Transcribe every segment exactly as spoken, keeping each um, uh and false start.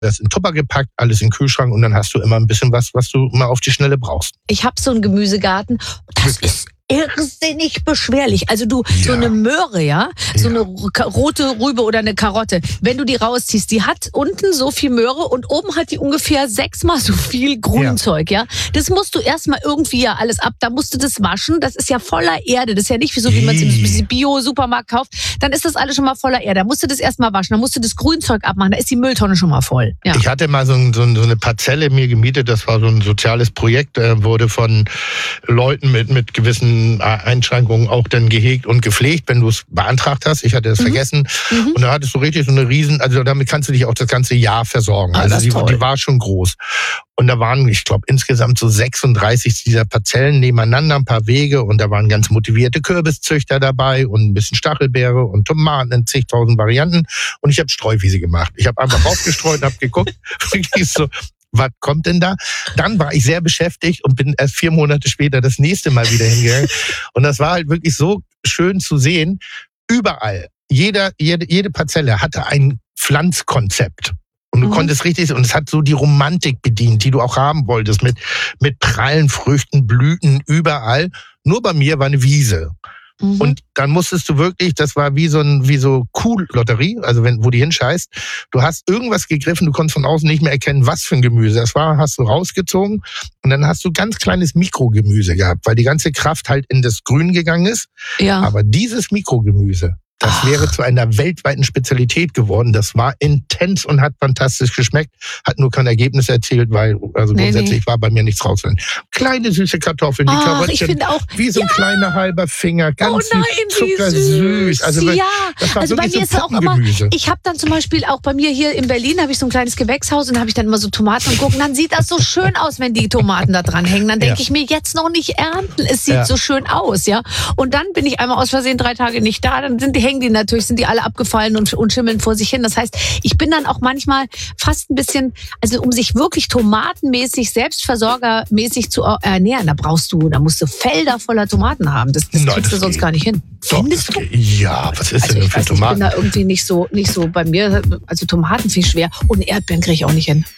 das in Tupper gepackt, alles in den Kühlschrank und dann hast du immer ein bisschen was, was du mal auf die Schnelle brauchst. Ich habe so einen Gemüsegarten. Das ist irrsinnig beschwerlich. Also du, Ja. so eine Möhre, ja, so Ja. eine ro- rote Rübe oder eine Karotte, wenn du die rausziehst, die hat unten so viel Möhre und oben hat die ungefähr sechsmal so viel Grünzeug, ja. Das musst du erstmal irgendwie ja alles ab, da musst du das waschen, das ist ja voller Erde, das ist ja nicht wie so, wie man es im Bio-Supermarkt kauft, dann ist das alles schon mal voller Erde, da musst du das erstmal waschen, dann musst du das Grünzeug abmachen, da ist die Mülltonne schon mal voll. Ja. Ich hatte mal so, ein, so, ein, so eine Parzelle mir gemietet, das war so ein soziales Projekt, äh, wurde von Leuten mit, mit gewissen Einschränkungen auch dann gehegt und gepflegt, wenn du es beantragt hast. Ich hatte das Mhm. vergessen. Mhm. Und da hattest du richtig so eine riesen, also damit kannst du dich auch das ganze Jahr versorgen. Ah, also das die, ist toll. die war schon groß. Und da waren, ich glaube, insgesamt so sechsunddreißig dieser Parzellen nebeneinander, ein paar Wege. Und da waren ganz motivierte Kürbiszüchter dabei und ein bisschen Stachelbeere und Tomaten in zigtausend Varianten. Und ich habe Streuwiese gemacht. Ich habe einfach rausgestreut und habe geguckt. Wirklich so, was kommt denn da? Dann war ich sehr beschäftigt und bin erst vier Monate später das nächste Mal wieder hingegangen. Und das war halt wirklich so schön zu sehen. Überall, jeder, jede, jede Parzelle hatte ein Pflanzkonzept. Und du Mhm. konntest richtig, und es hat so die Romantik bedient, die du auch haben wolltest, mit, mit prallen Früchten, Blüten, überall. Nur bei mir war eine Wiese. Mhm. Und dann musstest du wirklich, das war wie so ein, wie so Kuhlotterie, also wenn, wo die hinscheißt. Du hast irgendwas gegriffen, du konntest von außen nicht mehr erkennen, was für ein Gemüse das war, hast du rausgezogen und dann hast du ganz kleines Mikrogemüse gehabt, weil die ganze Kraft halt in das Grün gegangen ist. ja. Aber dieses Mikrogemüse, das Ach. wäre zu einer weltweiten Spezialität geworden. Das war intens und hat fantastisch geschmeckt. Hat nur kein Ergebnis erzielt, weil also Nee, grundsätzlich nee. war bei mir nichts raus. Kleine süße Kartoffeln, die Ach, Karottchen, ich finde auch, wie so ein kleiner halber Finger, ganz oh nein, wie zuckersüß. süß. Also ja, das war also bei wirklich mir so ist es auch immer, Puppengemüse. ich habe dann zum Beispiel auch bei mir hier in Berlin, habe ich so ein kleines Gewächshaus und habe ich dann immer so Tomaten und gucken, dann sieht das so schön aus, wenn die Tomaten da dran hängen. Dann denke Ja. ich mir, jetzt noch nicht ernten, es sieht Ja. so schön aus, ja. Und dann bin ich einmal aus Versehen drei Tage nicht da, dann sind die, hängen die natürlich, sind die alle abgefallen und, und schimmeln vor sich hin. Das heißt, ich bin dann auch manchmal fast ein bisschen, also um sich wirklich tomatenmäßig, selbstversorgermäßig zu ernähren, da brauchst du, da musst du Felder voller Tomaten haben. Das, das Nein, kriegst du das sonst geht. gar nicht hin. Doch, Findest das du? geht. Ja, was ist Also denn ich für weiß nicht, ich bin Tomaten? da irgendwie nicht so, nicht so bei mir, also Tomaten viel schwer und Erdbeeren kriege ich auch nicht hin.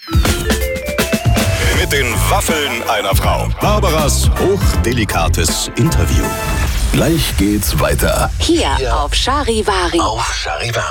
Mit den Waffeln einer Frau. Barbaras hochdelikates Interview. Gleich geht's weiter. Hier auf Charivari. Auf Charivari.